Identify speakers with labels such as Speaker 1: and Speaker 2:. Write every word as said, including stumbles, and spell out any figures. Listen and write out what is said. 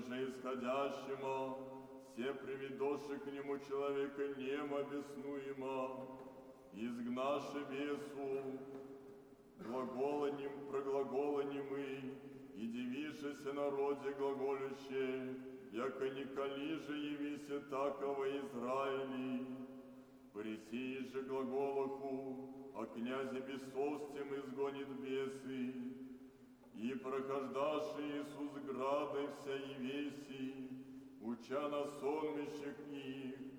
Speaker 1: же исходящему, все приведоши к нему человека немо беснуемо, изгнаши бесу, глаголаним, проглаголанимый, и дивишеся народе глаголюще, яко николи же явися такого Израили. При сии же глаголоху, о князе бесовстем изгонит бесы, и прохождаши Иисус градой вся и веси, уча на сонмищах их,